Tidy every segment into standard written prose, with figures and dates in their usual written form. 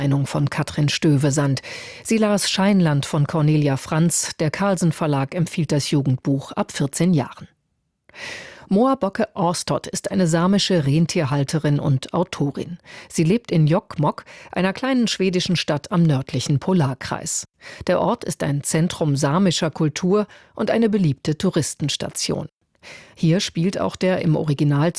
Meinung von Katrin Stövesand. Sie las Scheinland von Cornelia Franz. Der Carlsen Verlag empfiehlt das Jugendbuch ab 14 Jahren. Moa Bocke-Åstott ist eine samische Rentierhalterin und Autorin. Sie lebt in Jokkmokk, einer kleinen schwedischen Stadt am nördlichen Polarkreis. Der Ort ist ein Zentrum samischer Kultur und eine beliebte Touristenstation. Hier spielt auch der im Original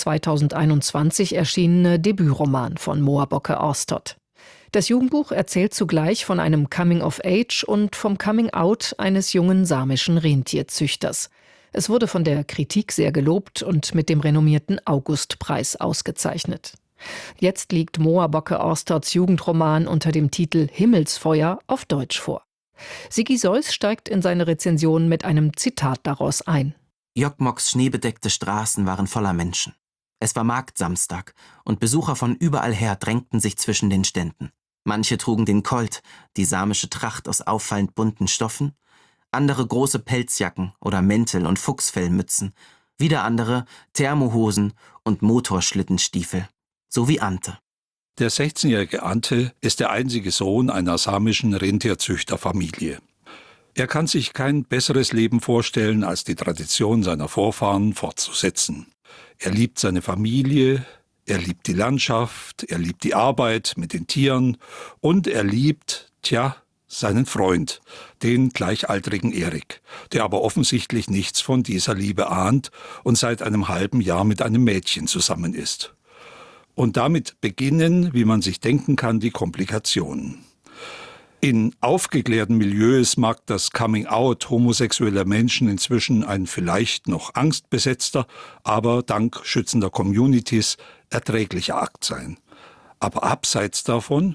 2021 erschienene Debütroman von Moa Bocke-Åstott. Das Jugendbuch erzählt zugleich von einem Coming-of-Age und vom Coming-out eines jungen samischen Rentierzüchters. Es wurde von der Kritik sehr gelobt und mit dem renommierten Augustpreis ausgezeichnet. Jetzt liegt Moa Bocke-Åstotts Jugendroman unter dem Titel Himmelsfeuer auf Deutsch vor. Sigi Seuss steigt in seine Rezension mit einem Zitat daraus ein. Jokkmokks schneebedeckte Straßen waren voller Menschen. Es war Marktsamstag und Besucher von überall her drängten sich zwischen den Ständen. Manche trugen den Colt, die samische Tracht aus auffallend bunten Stoffen, andere große Pelzjacken oder Mäntel und Fuchsfellmützen, wieder andere Thermohosen und Motorschlittenstiefel, so wie Ante. Der 16-jährige Ante ist der einzige Sohn einer samischen Rentierzüchterfamilie. Er kann sich kein besseres Leben vorstellen, als die Tradition seiner Vorfahren fortzusetzen. Er liebt seine Familie, er liebt die Landschaft, er liebt die Arbeit mit den Tieren und er liebt, seinen Freund, den gleichaltrigen Erik, der aber offensichtlich nichts von dieser Liebe ahnt und seit einem halben Jahr mit einem Mädchen zusammen ist. Und damit beginnen, wie man sich denken kann, die Komplikationen. In aufgeklärten Milieus mag das Coming-out homosexueller Menschen inzwischen ein vielleicht noch angstbesetzter, aber dank schützender Communities erträglicher Akt sein. Aber abseits davon?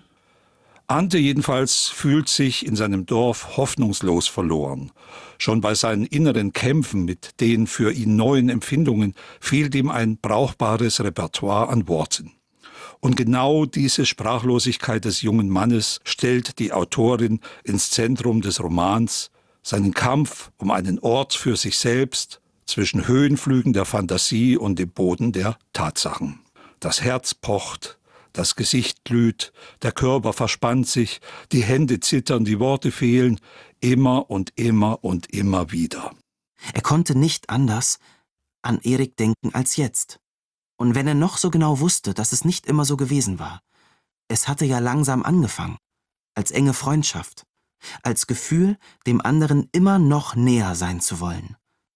Ante jedenfalls fühlt sich in seinem Dorf hoffnungslos verloren. Schon bei seinen inneren Kämpfen mit den für ihn neuen Empfindungen fehlt ihm ein brauchbares Repertoire an Worten. Und genau diese Sprachlosigkeit des jungen Mannes stellt die Autorin ins Zentrum des Romans, seinen Kampf um einen Ort für sich selbst zwischen Höhenflügen der Fantasie und dem Boden der Tatsachen. Das Herz pocht, das Gesicht glüht, der Körper verspannt sich, die Hände zittern, die Worte fehlen, immer und immer und immer wieder. Er konnte nicht anders an Erik denken als jetzt. Und wenn er noch so genau wusste, dass es nicht immer so gewesen war. Es hatte ja langsam angefangen, als enge Freundschaft, als Gefühl, dem anderen immer noch näher sein zu wollen.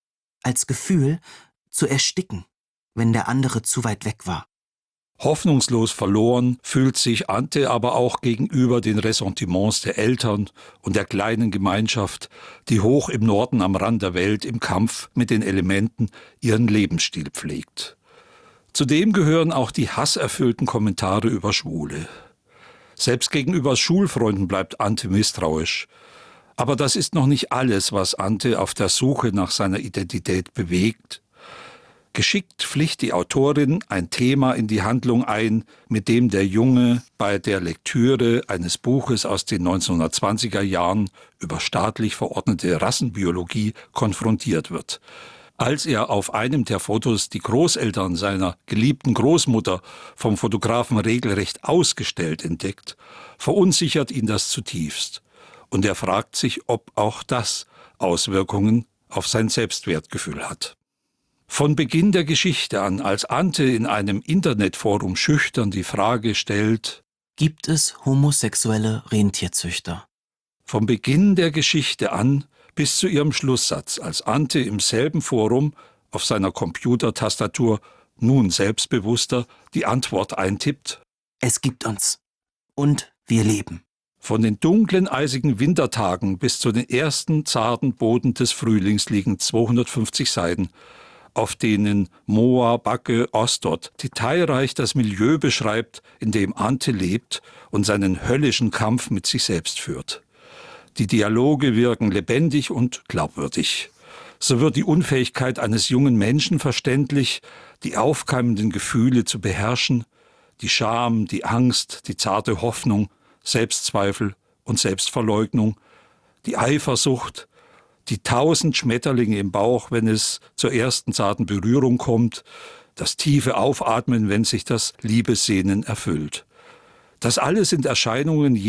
Als Gefühl, zu ersticken, wenn der andere zu weit weg war. Hoffnungslos verloren fühlt sich Ante aber auch gegenüber den Ressentiments der Eltern und der kleinen Gemeinschaft, die hoch im Norden am Rand der Welt im Kampf mit den Elementen ihren Lebensstil pflegt. Zudem gehören auch die hasserfüllten Kommentare über Schwule. Selbst gegenüber Schulfreunden bleibt Ante misstrauisch. Aber das ist noch nicht alles, was Ante auf der Suche nach seiner Identität bewegt. Geschickt pflicht die Autorin ein Thema in die Handlung ein, mit dem der Junge bei der Lektüre eines Buches aus den 1920er Jahren über staatlich verordnete Rassenbiologie konfrontiert wird. Als er auf einem der Fotos die Großeltern seiner geliebten Großmutter vom Fotografen regelrecht ausgestellt entdeckt, verunsichert ihn das zutiefst. Und er fragt sich, ob auch das Auswirkungen auf sein Selbstwertgefühl hat. Von Beginn der Geschichte an, als Ante in einem Internetforum schüchtern die Frage stellt: Gibt es homosexuelle Rentierzüchter? Vom Beginn der Geschichte an bis zu ihrem Schlusssatz, als Ante im selben Forum auf seiner Computertastatur nun selbstbewusster die Antwort eintippt: Es gibt uns. Und wir leben. Von den dunklen, eisigen Wintertagen bis zu den ersten zarten Boden des Frühlings liegen 250 Seiten, auf denen Moa Bocke-Åstott detailreich das Milieu beschreibt, in dem Ante lebt und seinen höllischen Kampf mit sich selbst führt. Die Dialoge wirken lebendig und glaubwürdig. So wird die Unfähigkeit eines jungen Menschen verständlich, die aufkeimenden Gefühle zu beherrschen, die Scham, die Angst, die zarte Hoffnung, Selbstzweifel und Selbstverleugnung, die Eifersucht, die 1000 Schmetterlinge im Bauch, wenn es zur ersten zarten Berührung kommt, das tiefe Aufatmen, wenn sich das Liebessehnen erfüllt. Das alles sind Erscheinungen